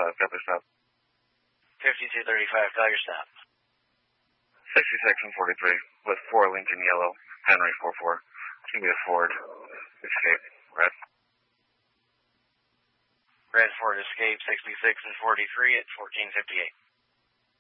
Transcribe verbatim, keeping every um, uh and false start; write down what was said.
thirty-five, copy stop. fifty-two thirty-five, call your stop. sixty-six and forty-three, with four Lincoln Yellow, Henry four four. It's going to be a Ford Escape, red. Red Ford Escape, sixty-six and forty-three at fourteen fifty-eight.